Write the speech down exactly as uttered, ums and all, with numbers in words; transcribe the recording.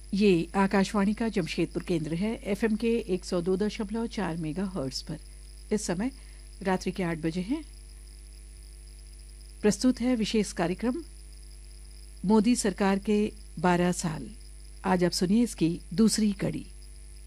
ये आकाशवाणी का जमशेदपुर केंद्र है। एफएम के एक सौ दो दशमलव चार मेगा हर्ट्ज पर इस समय रात्रि के आठ बजे हैं। प्रस्तुत है विशेष कार्यक्रम मोदी सरकार के बारह साल। आज आप सुनिए इसकी दूसरी कड़ी।